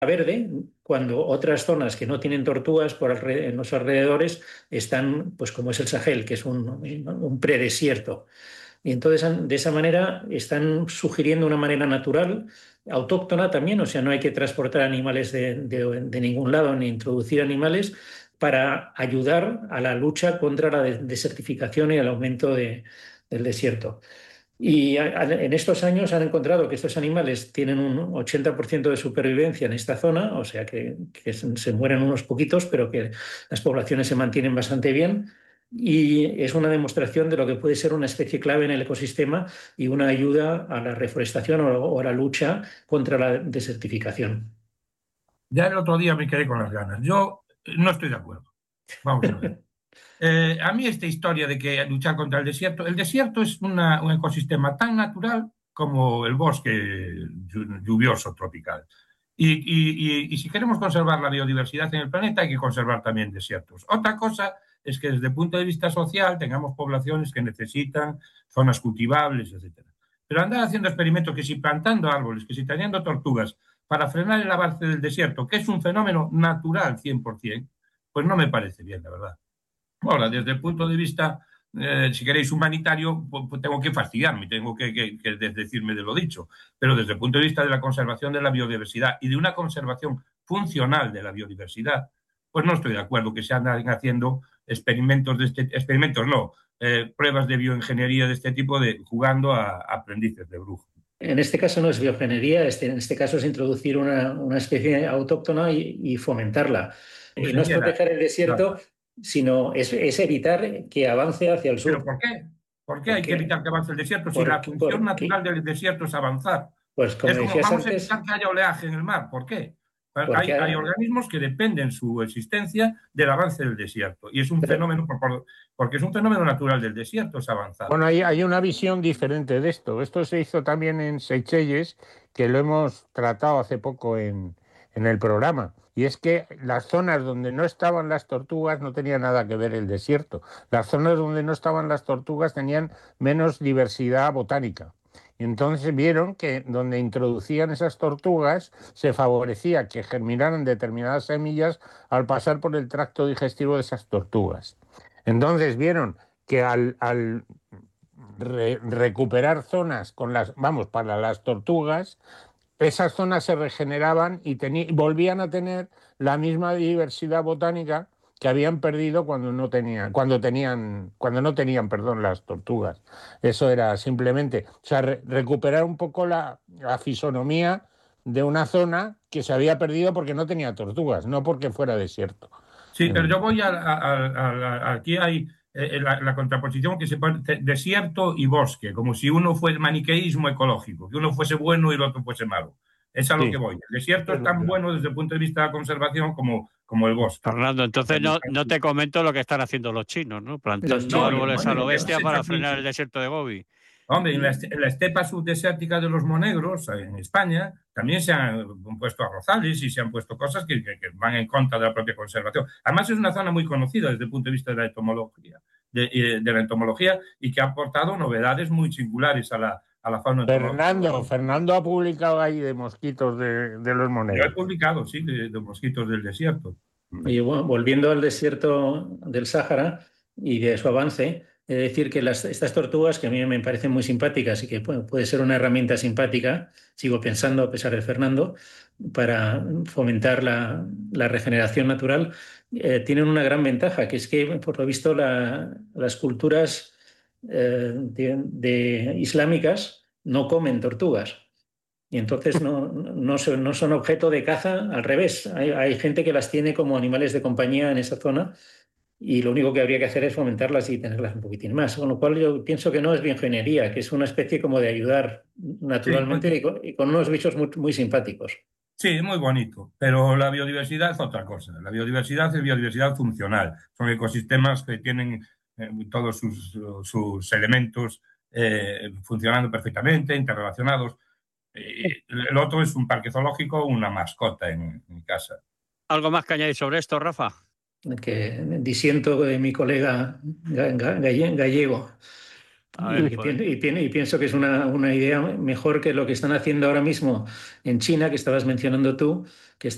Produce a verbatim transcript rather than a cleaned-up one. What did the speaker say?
verde, cuando otras zonas que no tienen tortugas por alre- en los alrededores están, pues como es el Sahel, que es un, un predesierto. Y entonces, de esa manera, están sugiriendo una manera natural, autóctona también, o sea, no hay que transportar animales de, de- de ningún lado ni introducir animales para ayudar a la lucha contra la de- desertificación y el aumento de- del desierto. Y a- a- en estos años han encontrado que estos animales tienen un ochenta por ciento de supervivencia en esta zona, o sea que, que se se mueren unos poquitos, pero que las poblaciones se mantienen bastante bien. Y es una demostración de lo que puede ser una especie clave en el ecosistema y una ayuda a la reforestación o, o a la lucha contra la desertificación. Ya el otro día me quedé con las ganas. Yo eh, no estoy de acuerdo. Vamos a ver. Eh, a mí esta historia de que luchar contra el desierto, el desierto es una- un ecosistema tan natural como el bosque llu- lluvioso tropical. Y, y- y- y si queremos conservar la biodiversidad en el planeta, hay que conservar también desiertos. Otra cosa es que desde el punto de vista social tengamos poblaciones que necesitan zonas cultivables, etcétera. Pero andar haciendo experimentos que si plantando árboles, que si teniendo tortugas para frenar el avance del desierto, que es un fenómeno natural cien por ciento, pues no me parece bien, la verdad. Ahora, desde el punto de vista, eh, si queréis, humanitario, pues, pues tengo que fastidiarme, tengo que, que, que desdecirme de lo dicho. Pero desde el punto de vista de la conservación de la biodiversidad y de una conservación funcional de la biodiversidad, pues no estoy de acuerdo que se anden haciendo experimentos de este, experimentos no, eh, pruebas de bioingeniería de este tipo de jugando a, a aprendices de brujo. En este caso no es bioingeniería, este, en este caso es introducir una, una especie autóctona y, y fomentarla. Y no es Ingeniera, proteger el claro. desierto, sino es, es evitar que avance hacia el ¿Pero sur. por qué? ¿Por qué hay que Porque, evitar que avance el desierto si la porque, función natural porque, del desierto es avanzar? pues como Es como, decías vamos a antes, evitar que haya oleaje en el mar. ¿Por qué? Hay, hay porque organismos que dependen su existencia del avance del desierto. Y es un pero, fenómeno, por- por- porque es un fenómeno natural del desierto, es avanzar. Bueno, hay, hay una visión diferente de esto. Esto se hizo también en Seychelles, que lo hemos tratado hace poco en, en el programa. Y es que las zonas donde no estaban las tortugas no tenía nada que ver el desierto. Las zonas donde no estaban las tortugas tenían menos diversidad botánica. Y entonces vieron que donde introducían esas tortugas se favorecía que germinaran determinadas semillas al pasar por el tracto digestivo de esas tortugas. Entonces vieron que al, al re- recuperar zonas con las, vamos, para las tortugas, esas zonas se regeneraban y teni- volvían a tener la misma diversidad botánica que habían perdido cuando no tenían, cuando tenían, cuando no tenían, perdón, las tortugas. Eso era simplemente, o sea, re- recuperar un poco la, la fisonomía de una zona que se había perdido porque no tenía tortugas, no porque fuera desierto. Sí, pero Eh, yo voy a, a- a- a- aquí hay eh, la, la contraposición que se pone te- desierto y bosque, como si uno fuese maniqueísmo ecológico, que uno fuese bueno y el otro fuese malo. Es a lo que sí, voy. El desierto eso es es lo tan que- bueno desde el punto de vista de la conservación como, como el bosque. Fernando, entonces no, no te comento lo que están haciendo los chinos, ¿no? los Plantando No, y, chinos, árboles bueno, a y lo lo que hemos bestia hecho para aquí. frenar el desierto de Gobi. Hombre, en la, este- en la estepa subdesértica de los monegros, en España, también se han puesto arrozales y se han puesto cosas que, que- que van en contra de la propia conservación. Además, es una zona muy conocida desde el punto de vista de la entomología, de, eh, de la entomología y que ha aportado novedades muy singulares a la, a la fauna entomológica. Fernando, Fernando ha publicado ahí de mosquitos de, de los Yo he monegros. publicado, sí, de, de mosquitos del desierto. y bueno, volviendo al desierto del Sáhara y de su avance, he de decir que las, estas tortugas, que a mí me parecen muy simpáticas y que puede, puede ser una herramienta simpática, sigo pensando, a pesar de Fernando, para fomentar la, la regeneración natural, eh, tienen una gran ventaja, que es que, por lo visto, la- las culturas eh, de- de islámicas no comen tortugas. Y entonces no, no, son, no son objeto de caza, al revés. Hay, hay gente que las tiene como animales de compañía en esa zona y lo único que habría que hacer es fomentarlas y tenerlas un poquitín más. Con lo cual yo pienso que no es bioingeniería, que es una especie como de ayudar Sí, muy, naturalmente y con, y con unos bichos muy, muy simpáticos. sí, muy bonito, pero la biodiversidad es otra cosa. La biodiversidad es biodiversidad funcional. Son ecosistemas que tienen eh, todos sus, sus elementos eh, funcionando perfectamente, interrelacionados. Eh, el otro es un parque zoológico, una mascota en, en mi casa. ¿Algo más que añadir sobre esto, Rafa? Que disiento de mi colega ga- ga- galle- gallego. A Y, ver, que pues. pi- y pi- y pienso que es una, una idea mejor que lo que están haciendo ahora mismo en China, que estabas mencionando tú, que